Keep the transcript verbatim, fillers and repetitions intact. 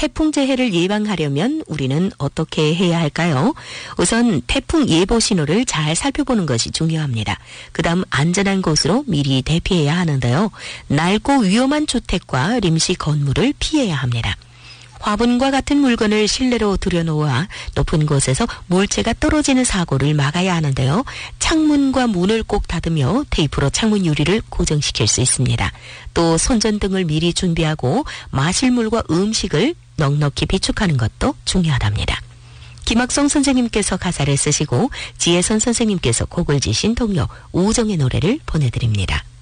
태풍 재해를 예방하려면 우리는 어떻게 해야 할까요? 우선 태풍 예보 신호를 잘 살펴보는 것이 중요합니다. 그다음 안전한 곳으로 미리 대피해야 하는데요. 낡고 위험한 주택과臨시 건물을 피해야 합니다. 화분과 같은 물건을 실내로 들여놓아 높은 곳에서 물체가 떨어지는 사고를 막아야 하는데요. 창문과 문을 꼭 닫으며 테이프로 창문 유리를 고정시킬 수 있습니다. 또 손전등을 미리 준비하고 마실 물과 음식을 넉넉히 비축하는 것도 중요하답니다. 김학성 선생님께서 가사를 쓰시고 지혜선 선생님께서 곡을 지신 동요 우정의 노래를 보내드립니다.